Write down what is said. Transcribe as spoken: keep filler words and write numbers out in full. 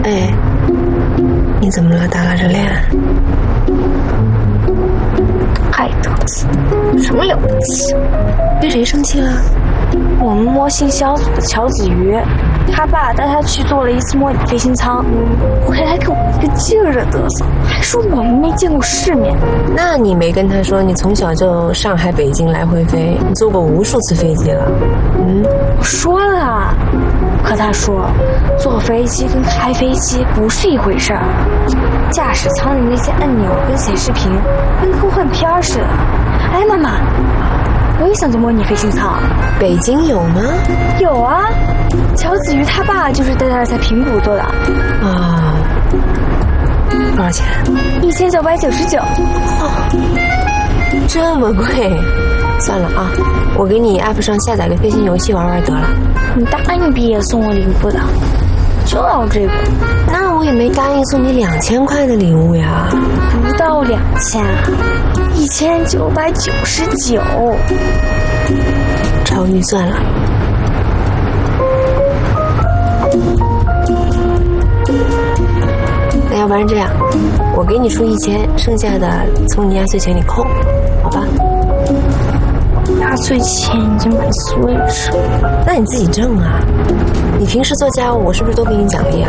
哎，你怎么了？打了这脸？ 爱得起，什么了不起？ 跟谁生气了？ 我们模型小组的乔子瑜，他爸带他去做了一次模拟飞行舱，回来给我一个劲儿的嘚瑟，还说我们没见过世面。 那你没跟他说你从小就上海、北京来回飞，你坐过无数次飞机了？嗯， 我说了，可他说坐飞机跟开飞机不是一回事儿，驾驶舱里那些按钮跟显示屏跟科幻片似的。哎，妈妈，我也想做模拟飞行舱。 北京有吗？ 有啊，乔子瑜他爸就是带他在平谷做的。 啊、哦，多少钱？ 一千九百九十九。 哦，这么贵？算了啊，我给你 app 上下载个飞行游戏玩玩得了。 你答应毕业送我礼物的，就要这个。 那我也没答应送你两千块的礼物呀。 不到两千，一千九百九十九， 超预算了。那要不然这样，我给你出一千，剩下的从你压岁钱里扣，好吧？ 压岁钱已经买 Switch 了， 那你自己挣啊！你平时做家务，我是不是都给你奖励啊？